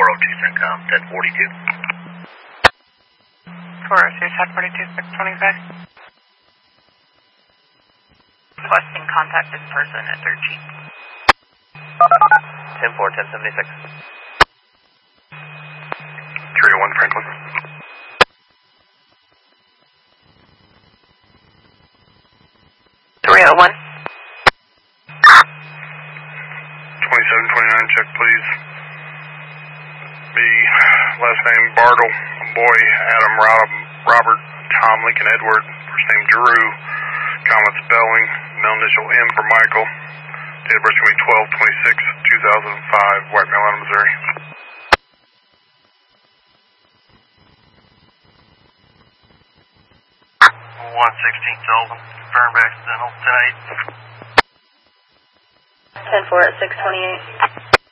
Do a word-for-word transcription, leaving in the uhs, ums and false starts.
oh two CENTCOM, ten forty-two. four oh two, ten forty-two, six twenty-six. Requesting contact this person at thirteen. ten four, ten seventy-six. three oh one Franklin. three oh one. twenty-seven twenty-nine, check please. The last name Bartle, boy Adam, Rob, Robert, Tom, Lincoln, Edward, first name Drew, comma spelling, middle initial M for Michael, date of birth going to be twelve twenty-six two thousand five, White Male Island, Missouri. one sixteen Sullivan, confirmed accidental tonight. ten four at six twenty-eight.